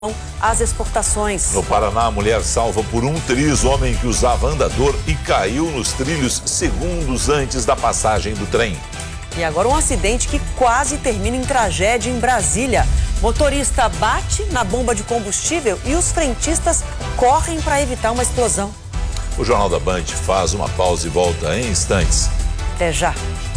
as exportações. No Paraná, a mulher salva por um triz homem que usava andador e caiu nos trilhos segundos antes da passagem do trem. E agora um acidente que quase termina em tragédia em Brasília. Motorista bate na bomba de combustível e os frentistas correm para evitar uma explosão. O Jornal da Band faz uma pausa e volta em instantes. Até já.